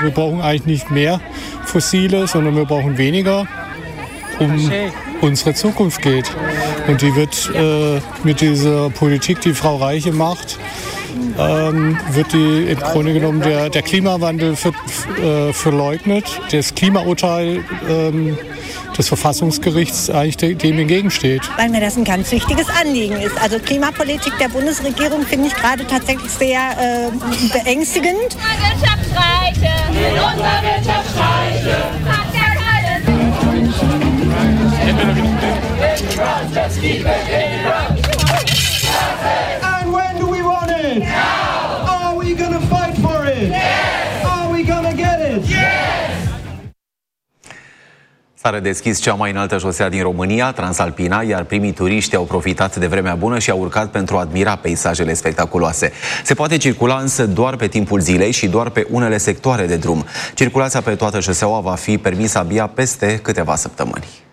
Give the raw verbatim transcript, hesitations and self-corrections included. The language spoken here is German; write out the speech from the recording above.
wir brauchen eigentlich nicht mehr Fossile, sondern wir brauchen weniger, um unsere Zukunft geht. Und die wird äh, mit dieser Politik, die Frau Reiche macht, ähm, wird die im Grunde genommen der, der Klimawandel ver, äh, verleugnet. Das Klimaurteil ähm, des Verfassungsgerichts eigentlich de, dem entgegensteht. Weil mir das ein ganz wichtiges Anliegen ist. Also Klimapolitik der Bundesregierung finde ich gerade tatsächlich sehr äh, beängstigend. Wirtschaftsreiche, in unserer Wirtschaftsreiche. And when do we want it? Now! Are we gonna fight for it? Yes! Are we gonna get it? Yes! S-a redeschis cea mai înaltă șosea din România, Transalpina, iar primii turiști au profitat de vremea bună și au urcat pentru a admira peisajele spectaculoase. Se poate circula însă doar pe timpul zilei și doar pe unele sectoare de drum. Circulația pe toată șoseaua va fi permisă abia peste câteva săptămâni.